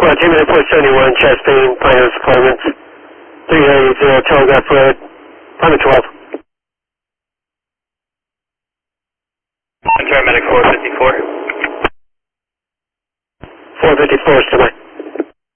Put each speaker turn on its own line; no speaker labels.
Squad, Team 471, Chastain, Pinehurst Apartments, 380 Telegraph Road, Apartment 12.
Paramedic 454.
454, stand by.